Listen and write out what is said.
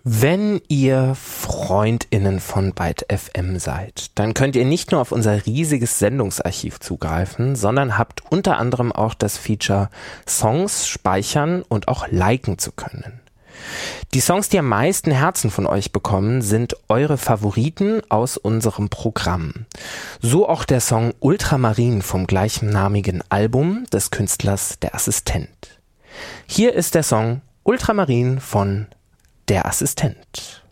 Wenn ihr FreundInnen von Byte FM seid, dann könnt ihr nicht nur auf unser riesiges Sendungsarchiv zugreifen, sondern habt unter anderem auch das Feature, Songs speichern und auch liken zu können. Die Songs, die am meisten Herzen von euch bekommen, sind eure Favoriten aus unserem Programm. So auch der Song Ultramarin vom gleichnamigen Album des Künstlers Der Assistent. Hier ist der Song Ultramarin von Der Assistent.